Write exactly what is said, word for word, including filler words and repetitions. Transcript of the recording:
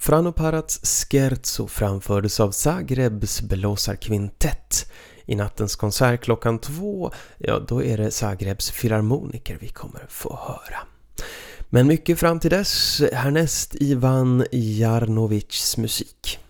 Frano Parats Scherzo framfördes av Zagrebs blåsarkvintett. I nattens konsert klockan två, ja då är det Zagrebs filharmoniker vi kommer få höra. Men mycket fram till dess, härnäst Ivan Jarnovics musik.